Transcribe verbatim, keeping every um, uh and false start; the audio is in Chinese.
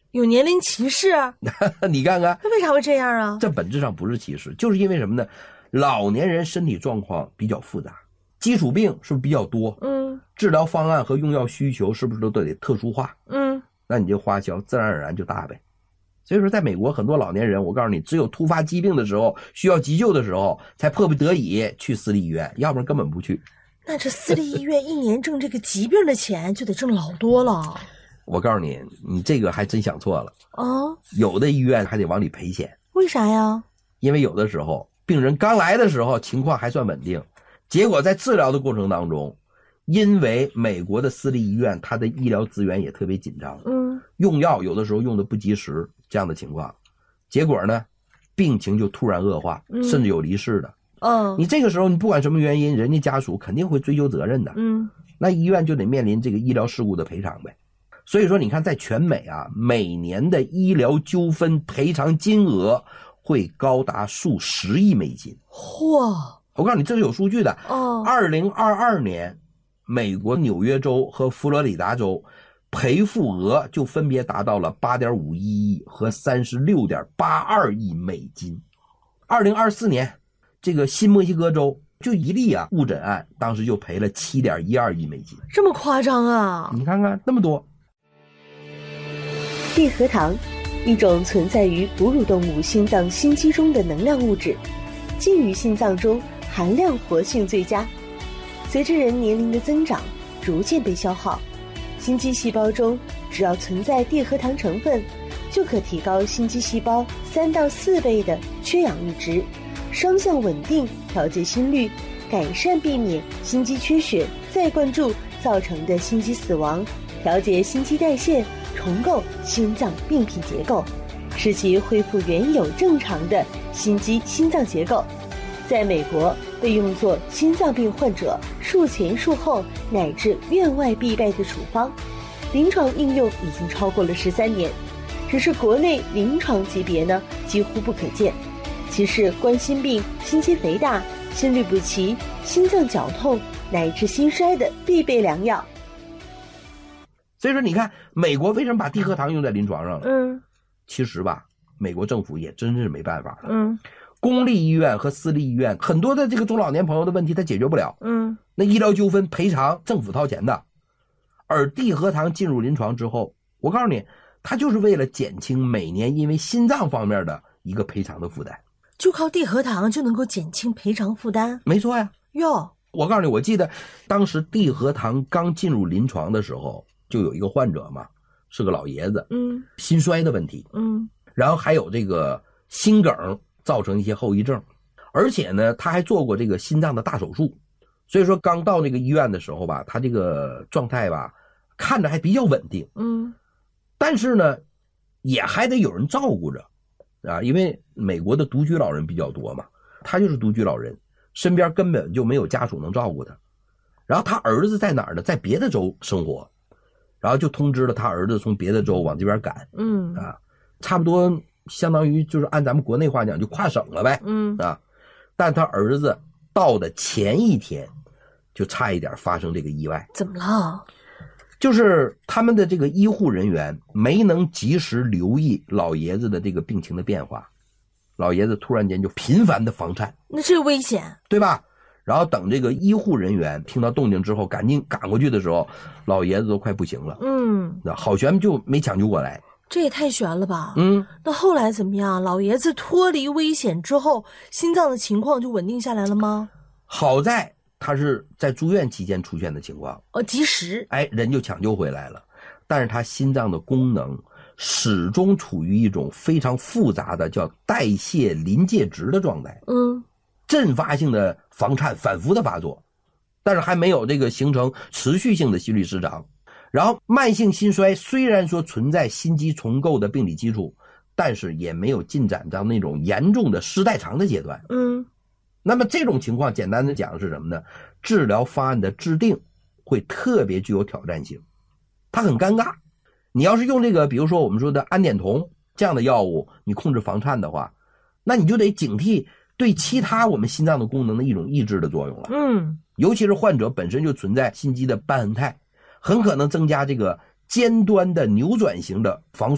有年龄歧视？ 你看看， 那为啥会这样啊？ 这本质上不是歧视，就是因为什么呢？老年人身体状况比较复杂，基础病是不是比较多？嗯，治疗方案和用药需求是不是都得特殊化？嗯，那你这花销自然而然就大呗。所以说在美国很多老年人，我告诉你，只有突发疾病的时候，需要急救的时候，才迫不得已去私立医院，要不然根本不去。 那这私立医院一年挣这个疾病的钱就得挣老多了。 我告诉你，你这个还真想错了。 哦， 有的医院还得往里赔钱。 为啥呀？ 因为有的时候病人刚来的时候情况还算稳定，结果在治疗的过程当中，因为美国的私立医院它的医疗资源也特别紧张，嗯，用药有的时候用的不及时，这样的情况，结果呢病情就突然恶化，嗯，甚至有离世的。嗯，你这个时候你不管什么原因，人家家属肯定会追究责任的。嗯，那医院就得面临这个医疗事故的赔偿呗。所以说你看在全美啊，每年的医疗纠纷赔偿金额会高达数十亿美金。 嚯！ 我告诉你这是有数据的。哦，二零二二年美国纽约州和佛罗里达州赔付额就分别达到了 八点五一亿和 三十六点八二亿美金。二零二四年这个新墨西哥州就一例啊误诊案，当时就赔了 七点一二亿美金。 这么夸张啊？ 你看看那么多。 地核糖，一种存在于哺乳动物心脏心肌中的能量物质，浸于心脏中，含量活性最佳。随着人年龄的增长，逐渐被消耗。心肌细胞中只要存在地核糖成分，就可提高心肌细胞三到四倍的缺氧阈值，双向稳定调节心率，改善避免心肌缺血再灌注造成的心肌死亡，调节心肌代谢，重构心脏病变结构，使其恢复原有正常的心肌心脏结构。在美国被用作心脏病患者术前术后乃至院外必备的处方，临床应用已经超过了十三年，只是国内临床级别呢几乎不可见。其是冠心病、心肌肥大、心律不齐、心脏绞痛乃至心衰的必备良药。 所以说你看美国为什么把地核糖用在临床上了？ 嗯， 其实吧美国政府也真是没办法了。嗯，公立医院和私立医院很多的这个中老年朋友的问题它解决不了。嗯，那医疗纠纷赔偿政府掏钱的。而地核糖进入临床之后，我告诉你它就是为了减轻每年因为心脏方面的一个赔偿的负担。 就靠地核糖就能够减轻赔偿负担？ 没错呀。 哟， 我告诉你，我记得当时地核糖刚进入临床的时候，就有一个患者嘛，是个老爷子，嗯，心衰的问题，嗯，然后还有这个心梗造成一些后遗症，而且呢他还做过这个心脏的大手术，所以说刚到那个医院的时候吧，他这个状态吧看着还比较稳定，嗯，但是呢也还得有人照顾着啊，因为美国的独居老人比较多嘛，他就是独居老人，身边根本就没有家属能照顾他。然后他儿子在哪儿呢？在别的州生活，然后就通知了他儿子从别的州往这边赶，嗯啊，差不多相当于就是按咱们国内话讲就跨省了呗，嗯啊，但他儿子到的前一天就差一点发生这个意外。 怎么了？ 就是他们的这个医护人员没能及时留意老爷子的这个病情的变化，老爷子突然间就频繁的房颤， 那这危险， 对吧？然后等这个医护人员听到动静之后赶紧赶过去的时候，老爷子都快不行了，嗯，好悬就没抢救过来。 这也太悬了吧。嗯，那后来怎么样？老爷子脱离危险之后，心脏的情况就稳定下来了吗？ 好在他是在住院期间出现的情况， 哦，及时， 哎，人就抢救回来了。但是他心脏的功能始终处于一种非常复杂的叫代谢临界值的状态，嗯，阵发性的房颤反复的发作，但是还没有这个形成持续性的心律失常。然后慢性心衰虽然说存在心肌重构的病理基础，但是也没有进展到那种严重的失代偿的阶段。嗯，那么这种情况简单的讲是什么呢？治疗方案的制定会特别具有挑战性，它很尴尬。你要是用这个比如说我们说的胺碘酮这样的药物，你控制房颤的话，那你就得警惕对其他我们心脏的功能的一种抑制的作用了。嗯，尤其是患者本身就存在心肌的瘢痕态，很可能增加这个尖端的扭转型的房